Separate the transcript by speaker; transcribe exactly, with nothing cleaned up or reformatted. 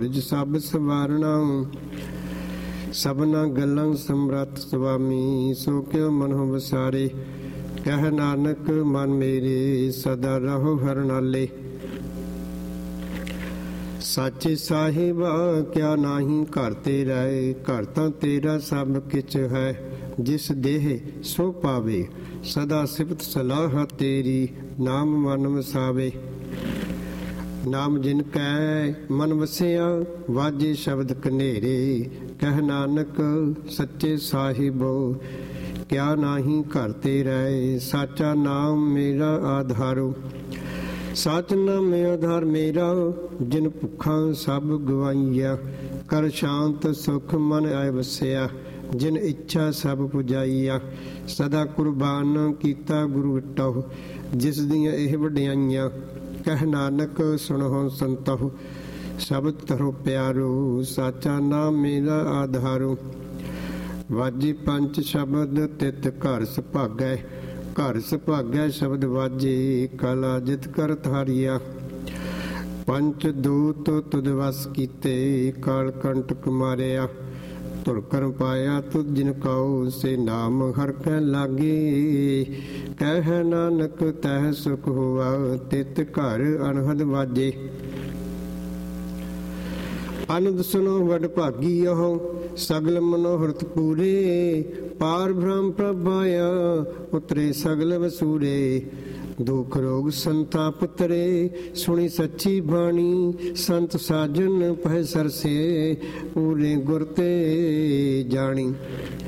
Speaker 1: ਸਭ ਸਵਾਰਣਾ ਸਭਨਾ ਗੱਲਾਂ ਸਮਰੱਥ ਸੁਆਮੀ। ਸੋ ਕਿਉ ਮਨੋ ਵਸਾਰੇ ਕਹਿ ਨਾਨਕ ਮਨ ਮੇਰੇ ਸਦਾ ਰਹੋ ਹਰਿ ਨਾਲੇ। ਸਾਚੇ ਸਾਹਿਬਾ ਕਿਆ ਨਾਹੀ ਘਰ ਤੇ ਰਹਿ, ਘਰ ਤਾਂ ਤੇਰਾ ਸਭ ਕਿਛ ਹੈ। ਜਿਸ ਦੇਹ ਸੋ ਪਾਵੇ ਸਦਾ ਸਿਫਤ ਸਲਾਹ ਤੇਰੀ, ਨਾਮ ਮਨ ਵਸਾਵੇ। ਨਾਮ ਜਿਨ ਕੈ ਮਨ ਵਸਿਆ ਵਾਜੇ ਸ਼ਬਦ ਕਨੇਰੇ, ਕਹਿ ਨਾਨਕ ਸੱਚੇ ਸਾਹਿਬੋ ਕਿਆ ਨਾਹੀ ਘਰ ਤੇ ਰਹਿ। ਸਾਚਾ ਨਾਮ ਮੇਰਾ ਆਧਾਰੋ, ਸਾਚ ਨਾਮ ਆਧਾਰ ਮੇਰਾ। ਜਿਨ ਭੁੱਖਾਂ ਸਭ ਗਵਾਈਆ, ਕਰ ਸ਼ਾਂਤ ਸੁਖ ਮਨ ਆਏ ਵਸਿਆ। ਜਿਨ ਇੱਛਾ ਸਭ ਪੁਜਾਈਆ, ਸਦਾ ਕੁਰਬਾਨ ਕੀਤਾ ਗੁਰੂ ਵਿਟਹੁ। ਜਿਸ ਦੀਆਂ ਇਹ ਵਡਿਆਈਆਂ, ਕਹਿ ਨਾਨਕ ਸੁਣੋ ਸੰਤਹੁ। ਸ਼ਬਦ ਤਰੋ ਪਿਆਰੋ, ਸਾਚਾ ਨਾਮ ਮੇਰਾ ਆਧਾਰੋ। ਵਾਜੇ ਪੰਜ ਸ਼ਬਦ ਤਿਤ ਘਰ ਸੁਭਾਗੈ, ਘਰ ਸੁਭਾਗੈ ਸ਼ਬਦ ਵਾਜੇ। ਕਲਾ ਜਿਤ ਕਰ ਧਾਰਿਆ, ਪੰਚ ਦੂਤ ਤੁਧ ਵਸ ਕੀਤੇ। ਕਾਲ ਕੰਟਕ ਮਾਰਿਆ, ਧੁਰ ਕਰਮ ਪਾਇਆ ਤੁਧ ਜਿਨ ਕਉ। ਸੇ ਨਾਮ ਹਰਿ ਕੈ ਲਾਗੇ, ਕਹਿ ਨਾਨਕ ਤਹਿ ਸੁਖ ਹੋਆ। ਤਿਤ ਘਰ ਅਨਹਦ ਵਾਜੇ, ਆਨੰਦ ਸੁਨੋ ਵਡ ਭਾਗੀ ਉਹ। ਸਗਲ ਮਨੋਹਰਤ ਪੂਰੇ, ਪਾਰ ਬ੍ਰਹਮ ਪ੍ਰਭਾਇਆ। ਉਤਰੇ ਸਗਲ ਵਸੂਰੇ, ਦੁਖ ਰੋਗ ਸੰਤਾਪ ਤਰੇ। ਸੁਣੀ ਸੱਚੀ ਬਾਣੀ, ਸੰਤ ਸਾਜਨ ਪਹਿ ਸਰਸੇ। ਪੂਰੇ ਗੁਰ ਤੇ ਜਾਣੀ।